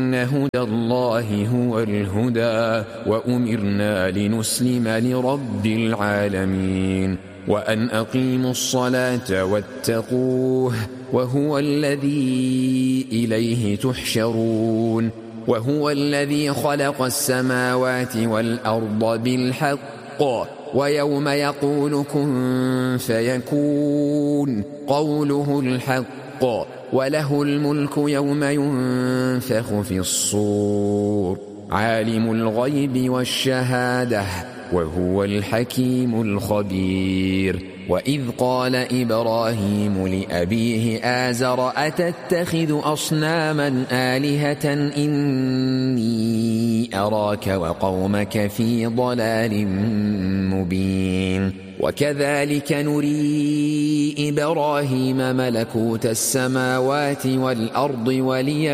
هدى الله هو الهدى وأمرنا لنسلم لرب العالمين وأن أقيموا الصلاة واتقوه وهو الذي إليه تحشرون وهو الذي خلق السماوات والأرض بالحق ويوم يقول كن فيكون قوله الحق وله الملك يوم ينفخ في الصور عالم الغيب والشهادة وهو الحكيم الخبير وإذ قال إبراهيم لأبيه آزر أتتخذ أصناما آلهة إني أراك وقومك في ضلال مبين وكذلك نري إبراهيم ملكوت السماوات والأرض